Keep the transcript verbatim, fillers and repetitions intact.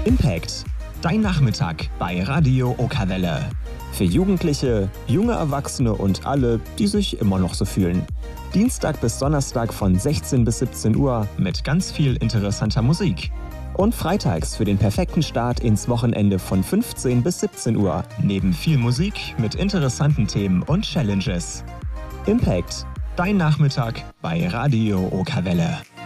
Impact, dein Nachmittag bei Radio Okawelle. Für Jugendliche, junge Erwachsene und alle, die sich immer noch so fühlen. Dienstag bis Donnerstag von sechzehn bis siebzehn Uhr mit ganz viel interessanter Musik. Und freitags für den perfekten Start ins Wochenende von fünfzehn bis siebzehn Uhr, neben viel Musik mit interessanten Themen und Challenges. Impact, dein Nachmittag bei Radio Okawelle.